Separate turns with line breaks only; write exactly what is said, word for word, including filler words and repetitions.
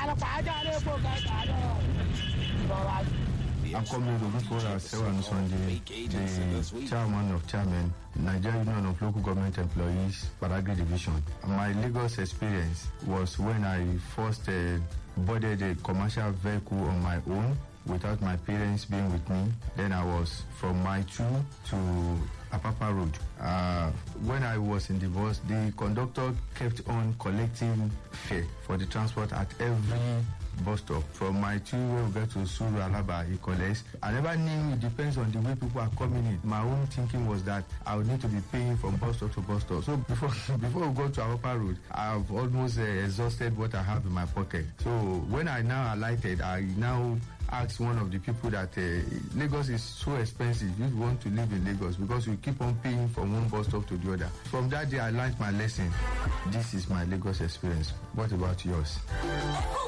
I'm coming to look for Sewan Sunday, the chairman of chairmen, Nigerian Union of Local Government Employees, Badagry Division. My Lagos experience was when I first uh, boarded a commercial vehicle on my own without my parents being with me. Then I was from Mile two to Apapa Road. Uh, when I was in divorce, the conductor kept on collecting fare for the transport at every bus stop. From my two when we get to Suru Alaba, he collects. I never knew it depends on the way people are coming in. My own thinking was that I would need to be paying from bus stop to bus stop. So before before we go to Apapa Road, I've almost uh, exhausted what I have in my pocket. So when I now alighted, I now asked one of the people that uh, Lagos is so expensive. You want to live in Lagos because you keep on paying from one bus stop to the other. From that day, I learned my lesson. This is my Lagos experience. What about yours?